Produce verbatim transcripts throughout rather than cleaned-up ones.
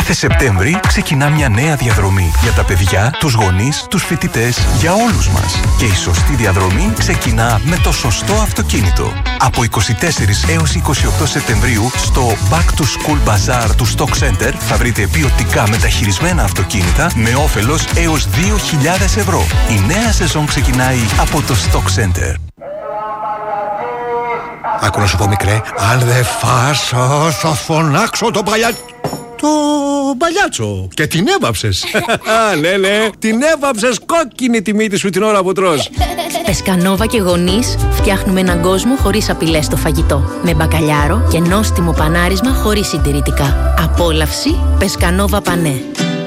Κάθε Σεπτέμβρη ξεκινά μια νέα διαδρομή για τα παιδιά, τους γονείς, τους φοιτητές, για όλους μας. Και η σωστή διαδρομή ξεκινά με το σωστό αυτοκίνητο. Από είκοσι τέσσερις έως είκοσι οκτώ Σεπτεμβρίου στο Back to School Bazaar του Stock Center θα βρείτε ποιοτικά μεταχειρισμένα αυτοκίνητα με όφελος έως δύο χιλιάδες ευρώ. Η νέα σεζόν ξεκινάει από το Stock Center. Άκου να σου πω, μικρέ, αν δεν φάσω θα φωνάξω το παλιά... Το παλιάτσο. Και την έβαψες. Ναι, ναι, την έβαψες κόκκινη τη μύτη σου την ώρα που τρως. Πεσκανόβα και γονείς φτιάχνουμε έναν κόσμο χωρίς απειλές στο φαγητό. Με μπακαλιάρο και νόστιμο πανάρισμα χωρίς συντηρητικά. Απόλαυση Πεσκανόβα Πανέ.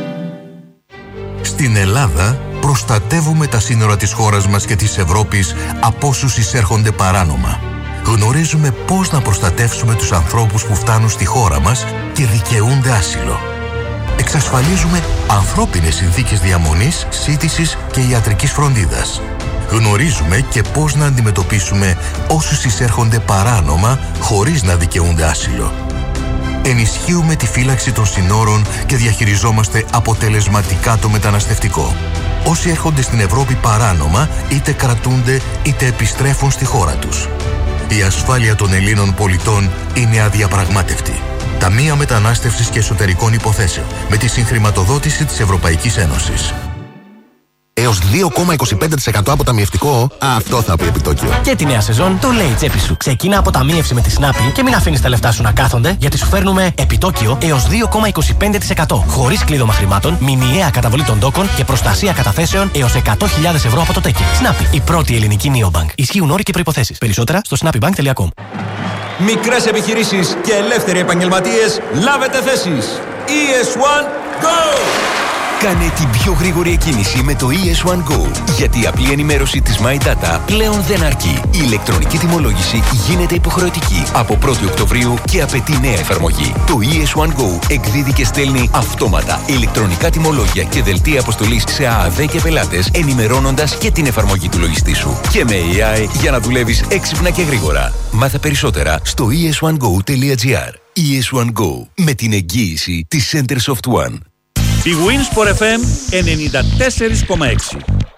Στην Ελλάδα προστατεύουμε τα σύνορα της χώρας μας και της Ευρώπης από όσους εισέρχονται παράνομα. Γνωρίζουμε πώς να προστατεύσουμε τους ανθρώπους που φτάνουν στη χώρα μας και δικαιούνται άσυλο. Εξασφαλίζουμε ανθρώπινες συνθήκες διαμονής, σύντησης και ιατρικής φροντίδας. Γνωρίζουμε και πώς να αντιμετωπίσουμε όσους εισέρχονται παράνομα χωρίς να δικαιούνται άσυλο. Ενισχύουμε τη φύλαξη των συνόρων και διαχειριζόμαστε αποτελεσματικά το μεταναστευτικό. Όσοι έρχονται στην Ευρώπη παράνομα είτε κρατούνται είτε επιστρέφουν στη χώρα τους. Η ασφάλεια των Ελλήνων πολιτών είναι αδιαπραγμάτευτη. Ταμεία Μετανάστευσης και Εσωτερικών Υποθέσεων με τη συγχρηματοδότηση της Ευρωπαϊκής Ένωσης. Έως δύο κόμμα είκοσι πέντε τοις εκατό αποταμιευτικό, αυτό θα πει επιτόκιο. Και τη νέα σεζόν το λέει η τσέπη σου. Ξεκίνα αποταμίευση με τη Snappi και μην αφήνεις τα λεφτά σου να κάθονται, γιατί σου φέρνουμε επιτόκιο έως δύο κόμμα είκοσι πέντε τοις εκατό. Χωρίς κλείδωμα χρημάτων, μηνιαία καταβολή των τόκων και προστασία καταθέσεων έως εκατό χιλιάδες ευρώ από το τέκι. Snappi, η πρώτη ελληνική neobank. Ισχύουν όροι και προϋποθέσεις. Περισσότερα στο snappybank τελεία com. Μικρές επιχειρήσεις και ελεύθεροι επαγγελματίες, λάβετε θέσεις. ι ες one Go! Κάνε την πιο γρήγορη εκκίνηση με το ι ες one Go. Γιατί η απλή ενημέρωση της My Data πλέον δεν αρκεί. Η ηλεκτρονική τιμολόγηση γίνεται υποχρεωτική από πρώτη Οκτωβρίου και απαιτεί νέα εφαρμογή. Το ι ες one Go εκδίδει και στέλνει αυτόματα ηλεκτρονικά τιμολόγια και δελτία αποστολής σε ΑΑΔ και πελάτες, ενημερώνοντας και την εφαρμογή του λογιστή σου. Και με έι άι για να δουλεύεις έξυπνα και γρήγορα. Μάθε περισσότερα στο ι ες one go τελεία τζι άρ. ι ες one Go, με την εγγύηση της Centersoft One. Η Winsport εφ εμ ενενήντα τέσσερα κόμμα έξι.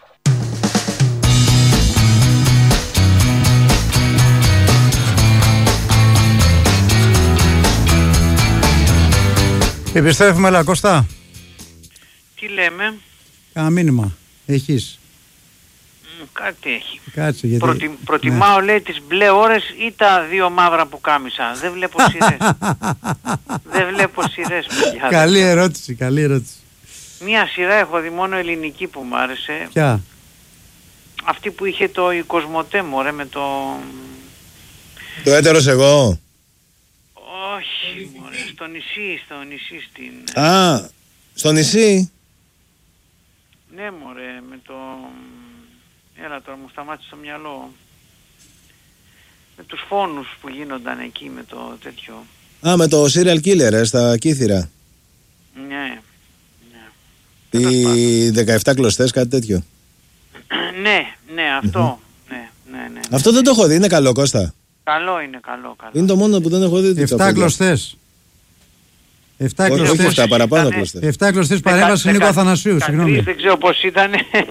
Επιστρέφουμε, αλλά Κώστα. Τι λέμε? Κάνα μήνυμα έχεις? Mm, κάτι έχει. Κάτσε, γιατί... Προτι, προτιμάω, ναι, λέει, τις μπλε ώρες ή τα δύο μαύρα που κάμισα. Δεν βλέπω σειρές. Δεν βλέπω σειρές, παιδιά. Καλή ερώτηση, καλή ερώτηση. Μία σειρά έχω δει μόνο ελληνική που μου άρεσε. Ποια? Αυτή που είχε το η Κοσμοτέ, μωρέ, με το... Το έτερος εγώ. Όχι, μωρέ, στο νησί, στο νησί στην... Α, στο νησί. Ναι, μωρέ, με το... Έλα τώρα, μου σταμάτησε το μυαλό. Με τους φόνους που γίνονταν εκεί, με το τέτοιο. Α, με το serial killer, ε, στα Κύθυρα. Ναι. Οι δεκαεπτά κλωστές, κάτι τέτοιο. Ναι, ναι, αυτό. Ναι, ναι, ναι, ναι. Αυτό δεν το έχω δει, είναι καλό, Κώστα. Καλό είναι, καλό, καλό. Είναι το μόνο που δεν έχω δει. Εφτά κλωστές. Εφτά κλωστές. Όχι, εφτά, παραπάνω κλωστές. Εφτά κλωστές, παρέμβαση Νίκο Αθανασίου, συγγνώμη. Δεν ξέρω πώς ήταν.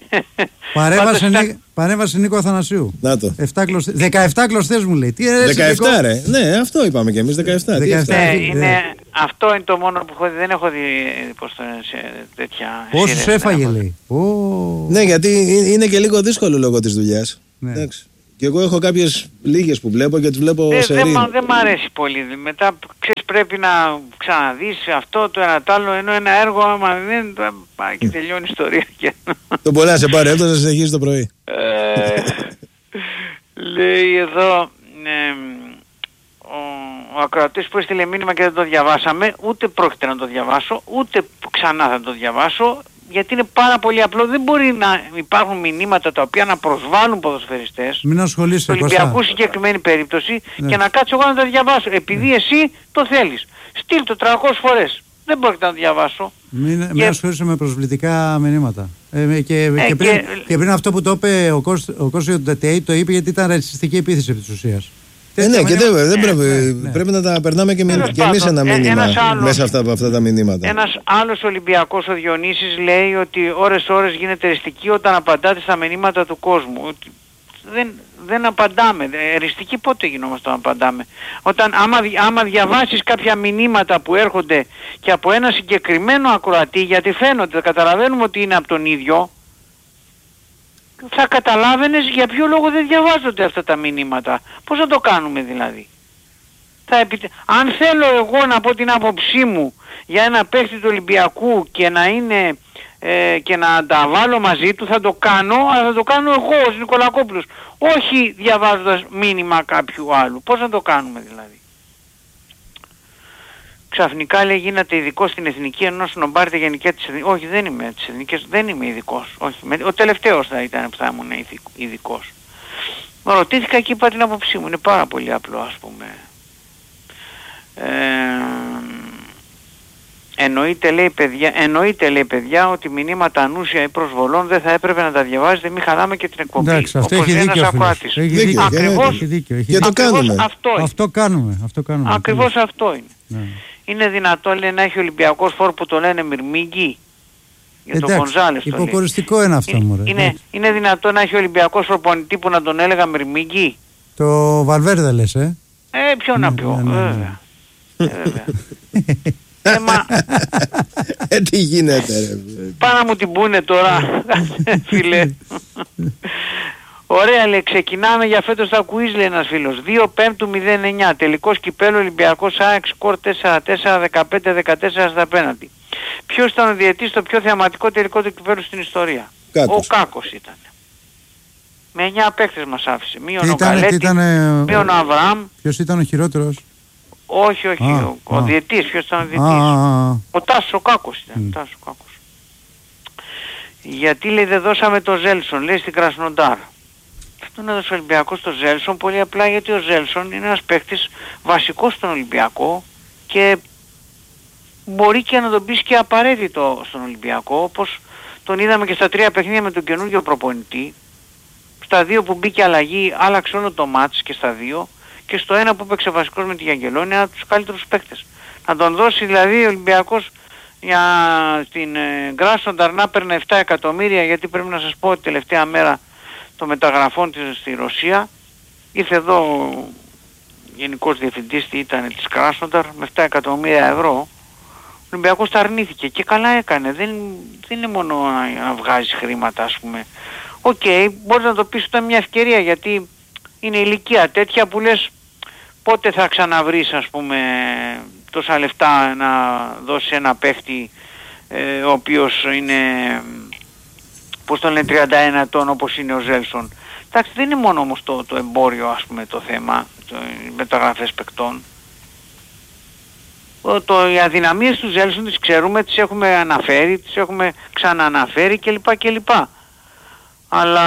Παρέμβαση Νίκο Αθανασίου. Να το. δεκαεπτά κλωστές μου λέει. δεκαεπτά ρε. Ναι, αυτό είπαμε κι εμείς, δεκαεπτά. Ναι, είναι, αυτό είναι το μόνο που έχω δει. Δεν έχω δει πώς το σε τέτοια... Όσους έφαγε λέει. Ναι, γιατί είναι και λίγο δύσκολο λόγω της δουλειάς. Εντάξει. Και εγώ έχω κάποιες λίγες που βλέπω και τις βλέπω ε, σε Δεν δε μ' αρέσει πολύ. Μετά ξέρεις, πρέπει να ξαναδείς αυτό το ένα το άλλο, ενώ ένα έργο άμα δεν πάει και τελειώνει η ιστορία. Το πολλά σε πάρει, αυτό θα συνεχίσει το πρωί. ε, λέει εδώ ε, ο, ο ακροατής που έστειλε μήνυμα και δεν το διαβάσαμε, ούτε πρόκειται να το διαβάσω, ούτε ξανά θα το διαβάσω, γιατί είναι πάρα πολύ απλό. Δεν μπορεί να υπάρχουν μηνύματα τα οποία να προσβάλλουν ποδοσφαιριστές. Μην ασχολείσαι, στο Ολυμπιακού συγκεκριμένη περίπτωση, ναι, και να κάτσω εγώ να τα διαβάσω. Επειδή ναι, εσύ το θέλεις. Στείλ το τριακόσιες φορές. Δεν πρόκειται να το διαβάσω. Μην, και... μην ασχολείσαι με προσβλητικά μηνύματα. Ε, και, ε, και, πριν, και... και πριν αυτό που το είπε ο Κώστας Τετέι, το είπε γιατί ήταν ρατσιστική επίθεση επί της ουσίας. Ε, ναι, και δεν, δεν πρέπει, ναι. πρέπει να τα περνάμε και, και εμείς ένα μήνυμα άλλος, μέσα αυτά, από αυτά τα μηνύματα. Ένας άλλος Ολυμπιακός, ο Διονύσης, λέει ότι ώρες-ώρες γίνεται εριστική όταν απαντάτε στα μηνύματα του κόσμου. Ότι δεν, δεν απαντάμε. Εριστική πότε γινόμαστε να απαντάμε? Όταν άμα, άμα διαβάσεις κάποια μηνύματα που έρχονται και από ένα συγκεκριμένο ακροατή, γιατί φαίνονται, καταλαβαίνουμε ότι είναι από τον ίδιο, θα καταλάβαινες για ποιο λόγο δεν διαβάζονται αυτά τα μηνύματα. Πώς να το κάνουμε δηλαδή? Θα επιτε... Αν θέλω εγώ να πω την άποψή μου για ένα παίχτη του Ολυμπιακού και να είναι ε, και να τα βάλω μαζί του, θα το κάνω, αλλά θα το κάνω εγώ ως Νικολακόπουλος, όχι διαβάζοντας μήνυμα κάποιου άλλου. Πώς να το κάνουμε δηλαδή? Ξαφνικά λέει γίνατε ειδικός στην εθνική ενώ σνομπάρετε γενικά τις εθνικές. Όχι, δεν είμαι τις εθνικές, δεν είμαι ειδικός. Όχι, ο τελευταίος θα ήταν που θα ήμουν ειδικός. Ρωτήθηκα και είπα την άποψή μου, είναι πάρα πολύ απλό ας πούμε. Ε, εννοείται, λέει, παιδιά, εννοείται λέει παιδιά ότι μηνύματα ανούσια ή προσβολών δεν θα έπρεπε να τα διαβάζετε, μην χαλάμε και την εκπομπή. Εντάξει, αυτό έχει δίκιο, έχει δίκιο. Ακριβώς, έχει δίκιο, έχει και το κάνουμε. Αυτό, αυτό κάνουμε. Αυτό κάνουμε. Ακριβώς αυτό είναι. Ναι. Είναι δυνατό λέει να έχει Ολυμπιακός φόρ που το λένε Μυρμήγκη? Για τον Γκονζάλες το λέει. Υποκοριστικό είναι αυτό μωρέ. Είναι, είναι δυνατό να έχει Ολυμπιακός προπονητή που να τον έλεγα Μυρμήγκη? Το Βαλβέρδε λες, ε? Ε, ποιο να πω, βέβαια. Ε, βέβαια. Ε, μα... ε, τι γίνεται ρε. Πάω να μου την πούνε τώρα, φίλε. Ωραία λέει, ξεκινάμε για φέτος τα quiz, λέει ένας φίλος. δύο πέμπτου μηδέν εννιά, τελικός κυπέλλου Ολυμπιακός ΑΕΚ, σκορ τέσσερα τέσσερα, δεκαπέντε δεκατέσσερα στα πέναντι. Ποιος ήταν ο διαιτής στο πιο θεαματικό τελικό του κυπέλλου στην ιστορία? Κάκος. Ο Κάκος ήταν. Με εννιά παίκτες μας άφησε. Μείον ο ήταν, Γκαλέτη, ήταν, μείον ο Αβραάμ. Ποιος ήταν ο χειρότερος? Όχι, όχι, α, ο, ο α. διαιτής, ποιος ήταν ο διαιτής? Α, α, α. Ο Τάσος ο Κάκος ήταν, mm. Τάσος ο Κάκος. Γιατί λέει δεν δώσαμε το Ζέλσον, λέει στην Κρασνοντάρ. Τον έδωσε ο Ολυμπιακός στο Ζέλσον πολύ απλά γιατί ο Ζέλσον είναι ένας παίκτης βασικός στον Ολυμπιακό και μπορεί και να τον πεις και απαραίτητο στον Ολυμπιακό, όπως τον είδαμε και στα τρία παιχνίδια με τον καινούργιο προπονητή. Στα δύο που μπήκε αλλαγή άλλαξε όλο το μάτς και στα δύο, και στο ένα που έπαιξε βασικός με τη Γιαγγελόνη, ένα από τους καλύτερους παίκτες. Να τον δώσει δηλαδή ο Ολυμπιακός για την ε, Κράσνονταρ να παίρνει επτά εκατομμύρια, γιατί πρέπει να σας πω ότι τελευταία μέρα των μεταγραφών της στη Ρωσία ήρθε εδώ ο γενικός διευθυντής τι ήταν της Κράσνονταρ με επτά εκατομμύρια ευρώ. Ο Ολυμπιακός τα αρνήθηκε και καλά έκανε. Δεν, δεν είναι μόνο να, να βγάζεις χρήματα ας πούμε. Οκ, okay, μπορείς να το πεις ότι είναι μια ευκαιρία, γιατί είναι ηλικία τέτοια που λες πότε θα ξαναβρεις ας πούμε τόσα λεφτά να δώσει ένα παίχτη ε, ο οποίος είναι, πώς τον λένε, τριάντα ένα ετών όπως είναι ο Ζέλσον. Εντάξει, δεν είναι μόνο όμως το, το εμπόριο ας πούμε το θέμα, το, οι μεταγραφές παικτών. Το, το, οι αδυναμίες του Ζέλσον τις ξέρουμε, τις έχουμε αναφέρει, τις έχουμε ξανααναφέρει κλπ. κλπ. Αλλά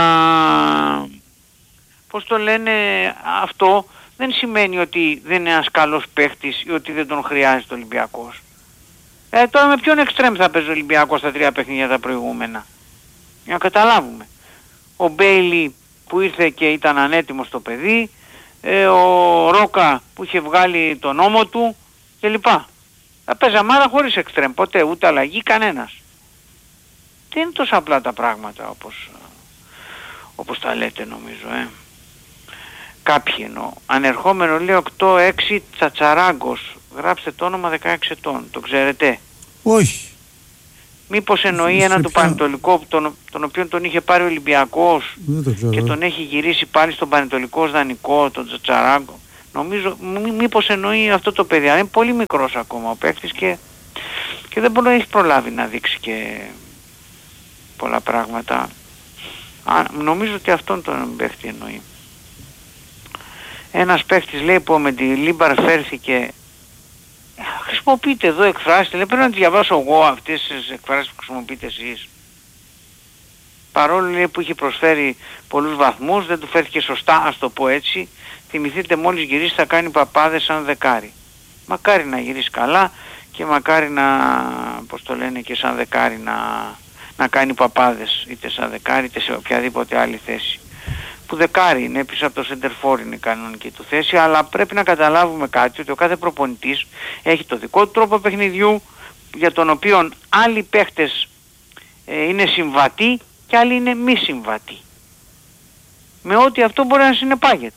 πώς το λένε, αυτό δεν σημαίνει ότι δεν είναι ένας καλός παίχτης ή ότι δεν τον χρειάζεται ο Ολυμπιακός. Ε, τώρα με ποιον εξτρέμ θα παίζει ο Ολυμπιακός στα τρία παιχνίδια τα προηγούμενα? Για να καταλάβουμε. Ο Μπέιλι που ήρθε και ήταν ανέτοιμος το παιδί, ε, ο Ρόκα που είχε βγάλει τον νόμο του κλπ. Θα παίζαμε άρα χωρίς εξτρέμ, ποτέ, ούτε αλλαγή, κανένας. Δεν είναι τόσο απλά τα πράγματα όπως, όπως τα λέτε νομίζω, ε. Κάποιοι εννοώ. Ανερχόμενο λέει οκτώ έξι Τσατσαράγκος. Γράψτε το όνομα, δεκαέξι ετών. Το ξέρετε? Όχι. Μήπως εννοεί ένα του Πανετολικό τον, τον οποίο τον είχε πάρει ο Ολυμπιακός και τον έχει γυρίσει πάλι στον Πανετολικό ως δανεικό, τον Τσατσαράγκο. Νομίζω μή, μήπως εννοεί αυτό το παιδί. Είναι πολύ μικρός ακόμα ο παίκτης και, και δεν μπορεί να έχει προλάβει να δείξει και πολλά πράγματα. Α, νομίζω ότι αυτόν τον παίκτη εννοεί. Ένας παίκτης λέει που με τη Λίμπαρ φέρθηκε, χρησιμοποιείτε εδώ εκφράσεις, λέει πρέπει να τις διαβάσω εγώ αυτές τις εκφράσεις που χρησιμοποιείτε εσείς. Παρόλο λέει που είχε προσφέρει πολλούς βαθμούς, δεν του φέρθηκε σωστά, ας το πω έτσι. Θυμηθείτε μόλις γυρίσει θα κάνει παπάδες σαν δεκάρι. Μακάρι να γυρίσει καλά και μακάρι να, πώς το λένε, και σαν δεκάρι να, να κάνει παπάδες, είτε σαν δεκάρι είτε σε οποιαδήποτε άλλη θέση. που δεκάρι είναι, πίσω από το σεντερφόρ είναι η κανονική του θέση, αλλά πρέπει να καταλάβουμε κάτι, ότι ο κάθε προπονητής έχει το δικό του τρόπο παιχνιδιού, για τον οποίο άλλοι παίχτες ε, είναι συμβατοί και άλλοι είναι μη συμβατοί. Με ό,τι αυτό μπορεί να συνεπάγεται.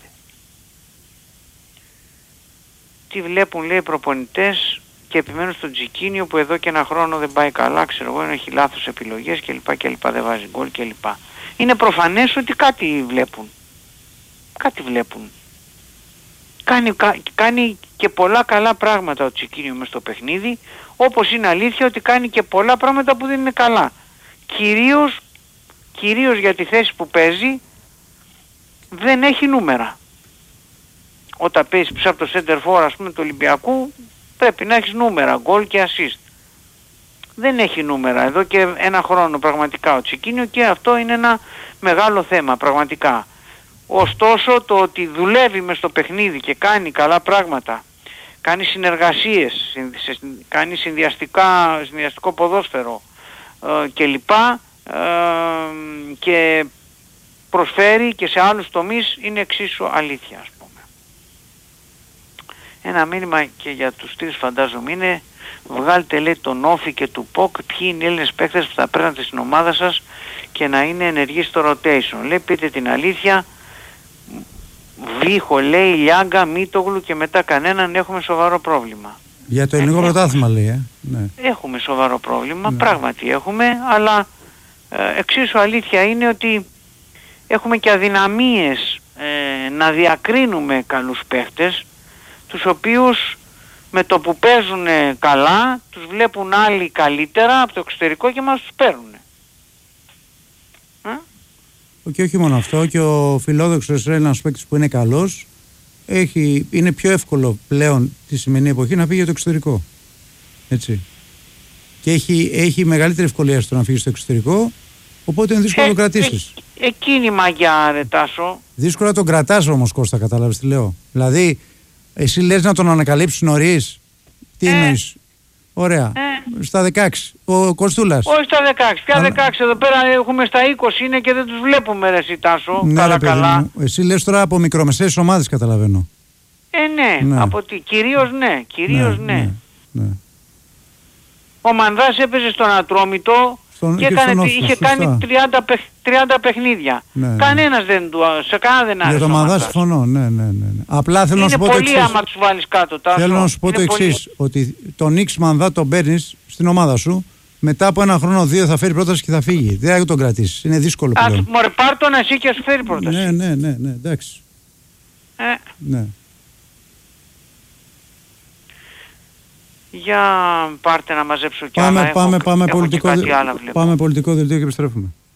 Τι βλέπουν, λέει, οι προπονητές και επιμένουν στο Τζικίνιο που εδώ και ένα χρόνο δεν πάει καλά, ξέρω εγώ, έχει λάθος επιλογές κλπ. κλπ. Δεν βάζει γκολ κλπ. Είναι προφανές ότι κάτι βλέπουν. Κάτι βλέπουν. Κάνει, κάνει και πολλά καλά πράγματα ο Τσικίνιο μες στο παιχνίδι, όπως είναι αλήθεια ότι κάνει και πολλά πράγματα που δεν είναι καλά. Κυρίως, κυρίως για τη θέση που παίζει δεν έχει νούμερα. Όταν παίζεις πίσω από το center for, ας πούμε, του Ολυμπιακού, πρέπει να έχεις νούμερα, γκολ και assist. Δεν έχει νούμερα εδώ και ένα χρόνο πραγματικά ο Τσικίνιο, και αυτό είναι ένα μεγάλο θέμα πραγματικά. Ωστόσο το ότι δουλεύει μες στο παιχνίδι και κάνει καλά πράγματα, κάνει συνεργασίες, κάνει συνδυαστικά, συνδυαστικό ποδόσφαιρο ε, κλπ. Ε, και προσφέρει και σε άλλους τομείς, είναι εξίσου αλήθεια, ας πούμε. Ένα μήνυμα και για τους τρεις φαντάζομαι είναι: βγάλτε, λέει, τον Όφη και του ΠΟΚ ποιοι είναι οι Έλληνες παίκτες που θα παίρνετε στην ομάδα σας και να είναι ενεργοί στο rotation. Λέει, πείτε την αλήθεια. Βίχο, λέει, Λιάγκα, Μίτογλου και μετά κανέναν, έχουμε σοβαρό πρόβλημα. Για το ελληνικό πρωτάθλημα, λέει, ε. Ναι. Έχουμε σοβαρό πρόβλημα, ναι. Πράγματι έχουμε, αλλά ε, εξίσου αλήθεια είναι ότι έχουμε και αδυναμίες ε, να διακρίνουμε καλούς παίχτες, τους οποίους με το που παίζουν καλά τους βλέπουν άλλοι καλύτερα από το εξωτερικό και μας τους παίρνουν. Και όχι μόνο αυτό, και ο φιλόδοξος Έλληνας παίκτης που είναι καλός, έχει, είναι πιο εύκολο πλέον τη σημερινή εποχή να φύγει για το εξωτερικό. Έτσι. Και έχει, έχει μεγαλύτερη ευκολία στο να φύγει στο εξωτερικό, οπότε είναι δύσκολο ε, να το κρατήσεις. Ε, εκείνη η μαγιά, ρε Τάσο. Δύσκολα τον κρατάς όμως, Κώστα, κατάλαβες τι λέω. Δηλαδή, εσύ λες να τον ανακαλύψεις νωρίς. Τι ε, εννοείς? Ωραία. Ε. Στα δεκαέξι. Ο Κωστούλας. Όχι στα δεκαέξι. Ποια Αλλά... δεκαέξι? Εδώ πέρα έχουμε στα είκοσι είναι και δεν τους βλέπουμε, ρε εσύ, Τάσο. Ναι, καλά, ρε, καλά. Μου. Εσύ λες τώρα από μικρομεσαίες ομάδες, καταλαβαίνω. Ε, ναι. ναι. Από τι. Κυρίως ναι. Κυρίως ναι. ναι. ναι. ναι. Ο Μανδάς έπαιζε στον Ατρόμητο στον... και, και έκανε, όφο, είχε σωστά. κάνει τριάντα, παιχ... τριάντα παιχνίδια. Ναι, Κανένας δεν του, σε κανένα δεν άρεσε. Για το Μανδά συμφωνώ, ναι, ναι, ναι. Απλά θέλω είναι να σου πω το εξής. Είναι πολύ άμα τους βάλεις κάτω, Τάσο. Θέλω να σου πω το εξής, ότι τον X Μανδά τον παίρνεις στην ομάδα σου, μετά από ένα χρόνο δύο θα φέρει πρόταση και θα φύγει. Δεν θα τον κρατήσεις. Είναι δύσκολο πλέον. Α, μωρέ, πάρ' τον εσύ και σου φέρει πρόταση. Ναι, ναι, ναι, ναι, εντάξει. Ε. Ναι. Για πάρτε να μαζέψω κι πάμε, άλλα. Πάμε, έχω, πάμε, έχω πολιτικό, και κάτι άλλο, πάμε πολιτικό δελτίο και επιστρέφουμε.